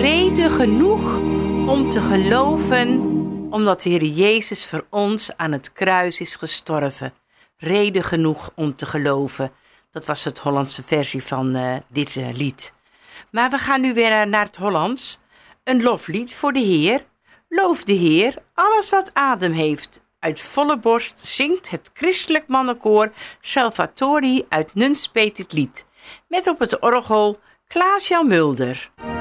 Reden genoeg om te geloven, omdat de Heer Jezus voor ons aan het kruis is gestorven. Reden genoeg om te geloven. Dat was het Hollandse versie van dit lied. Maar we gaan nu weer naar het Hollands. Een loflied voor de Heer. Loof de Heer, alles wat adem heeft. Uit volle borst zingt het christelijk mannenkoor Salvatori uit Nunspeet het lied. Met op het orgel Klaas-Jan Mulder.